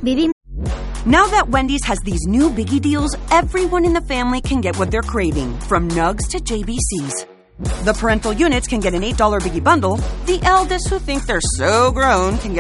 Vivimos. Now that Wendy's has these new biggie deals, everyone in the family can get what they're craving, from nugs to JBCs. The parental units can get an $8 biggie bundle. The eldest who think they're so grown can get